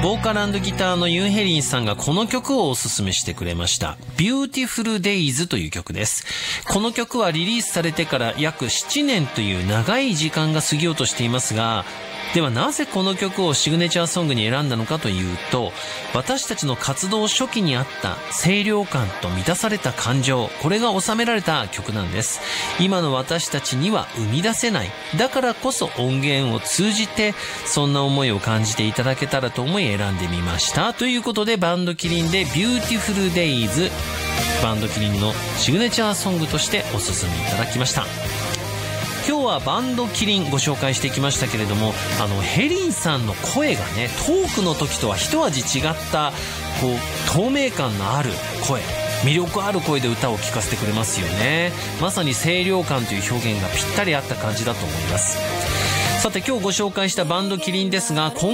ボーカル&ギターのユンヘリンさんがこの曲をおすすめしてくれました。Beautiful Days という曲です。この曲はリリースされてから約7年という長い時間が過ぎようとしていますが、ではなぜこの曲をシグネチャーソングに選んだのかというと、私たちの活動初期にあった清涼感と満たされた感情、これが収められた曲なんです。今の私たちには生み出せない。だからこそ音源を通じてそんな思いを感じていただけたらと思い選んでみました。ということでバンドキリンで Beautiful Days、 バンドキリンのシグネチャーソングとしておすすめいただきました。今日はバンドキリンご紹介してきましたけれども、ヘリンさんの声がね、トークの時とは一味違った透明感のある声、魅力ある声で歌を聴かせてくれますよね。まさに清涼感という表現がぴったりあった感じだと思います。さて今日ご紹介したバンドキリンですが、